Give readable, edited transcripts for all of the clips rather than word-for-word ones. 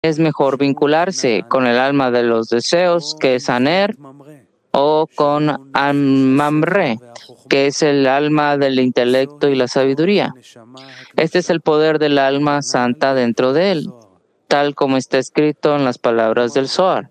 es mejor vincularse con el alma de los deseos, que es Aner, o con Mamre, que es el alma del intelecto y la sabiduría. Este es el poder del alma santa dentro de él, tal como está escrito en las palabras del Zohar.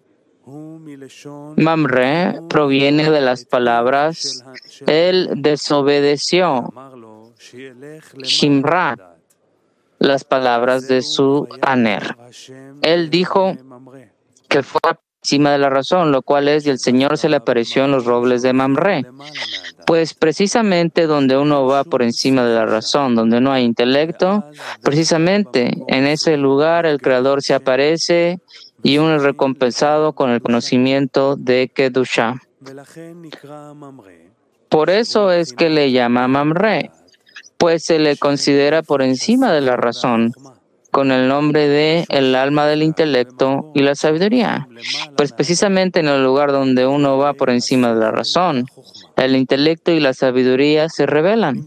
Mamre proviene de las palabras él desobedeció, Shimra, las palabras de su Aner. Él dijo que fue encima de la razón, lo cual es, y el Señor se le apareció en los robles de Mamre. Pues precisamente donde uno va por encima de la razón, donde no hay intelecto, precisamente en ese lugar el Creador se aparece y uno es recompensado con el conocimiento de Kedusha. Por eso es que le llama Mamre, pues se le considera por encima de la razón, con el nombre de el alma del intelecto y la sabiduría. Pues precisamente en el lugar donde uno va por encima de la razón, el intelecto y la sabiduría se revelan.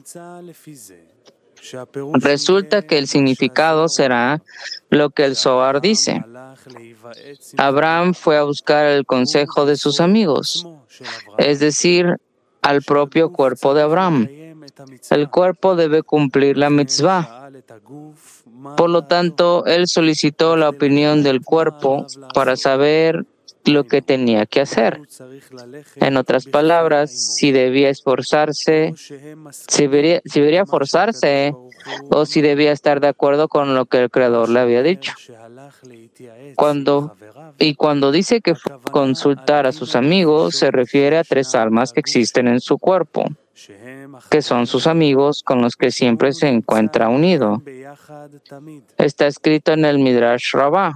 Resulta que el significado será lo que el Zohar dice. Abraham fue a buscar el consejo de sus amigos, es decir, al propio cuerpo de Abraham. El cuerpo debe cumplir la mitzvah. Por lo tanto, él solicitó la opinión del cuerpo para saber lo que tenía que hacer. En otras palabras, si debía esforzarse, si debería forzarse o si debía estar de acuerdo con lo que el Creador le había dicho. Cuando dice que fue a consultar a sus amigos, se refiere a tres almas que existen en su cuerpo, que son sus amigos con los que siempre se encuentra unido. Está escrito en el Midrash Rabbah.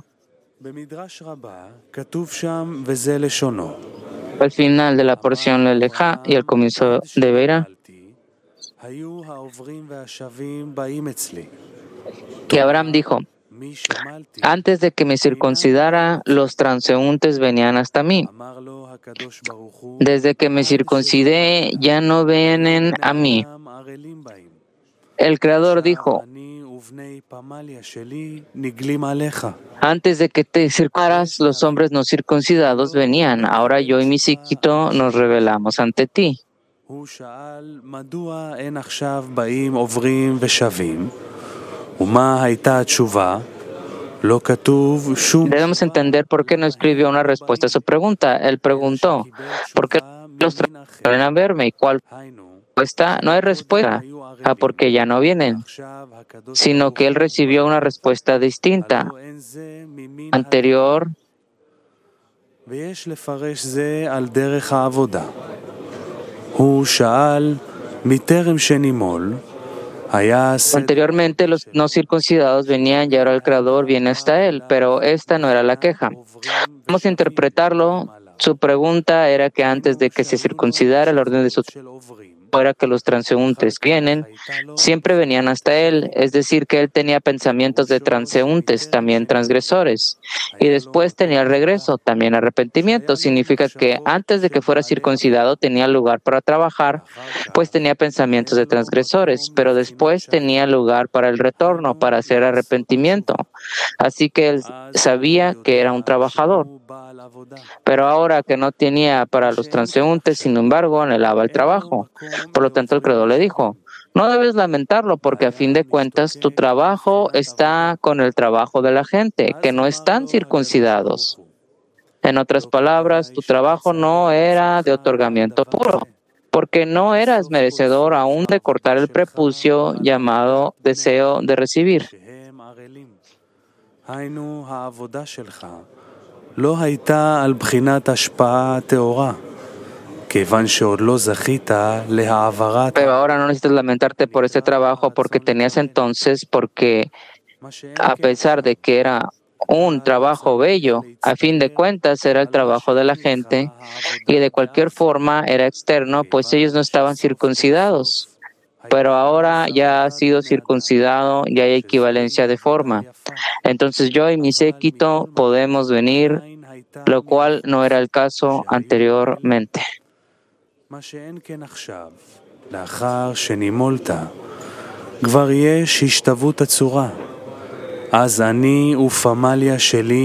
Al final de la porción Lelejá y al comienzo de Beirá, que Abraham dijo: antes de que me circuncidara, los transeúntes venían hasta mí. Desde que me circuncidé, ya no vienen a mí. El Creador dijo: antes de que te circuncidaras, los hombres no circuncidados venían. Ahora yo y mi síquito nos revelamos ante ti. Debemos entender por qué no escribió una respuesta a su pregunta. Él preguntó: ¿por qué los vienen a verme? ¿Y cuál respuesta? No hay respuesta a por qué ya no vienen, sino que él recibió una respuesta distinta, anterior. Anteriormente los no circuncidados venían y ahora el Creador viene hasta él, pero esta no era la queja. Vamos a interpretarlo. Su pregunta era que antes de que se circuncidara, el orden de su era que los transeúntes vienen, siempre venían hasta él, es decir, que él tenía pensamientos de transeúntes, también transgresores, y después tenía el regreso, también arrepentimiento. Significa que antes de que fuera circuncidado tenía lugar para trabajar, pues tenía pensamientos de transgresores, pero después tenía lugar para el retorno, para hacer arrepentimiento. Así que él sabía que era un trabajador. Pero ahora que no tenía para los transeúntes, sin embargo, anhelaba el trabajo. Por lo tanto, el Creador le dijo: no debes lamentarlo, porque a fin de cuentas tu trabajo está con el trabajo de la gente, que no están circuncidados. En otras palabras, tu trabajo no era de otorgamiento puro, porque no eras merecedor aún de cortar el prepucio llamado deseo de recibir. Pero ahora no necesitas lamentarte por este trabajo porque tenías entonces, porque a pesar de que era un trabajo bello, a fin de cuentas era el trabajo de la gente y de cualquier forma era externo, pues ellos no estaban circuncidados. Pero ahora ya ha sido circuncidado y hay equivalencia de forma. Entonces yo y mi séquito podemos venir, lo cual no era el caso anteriormente. אז אני ופמליה שלי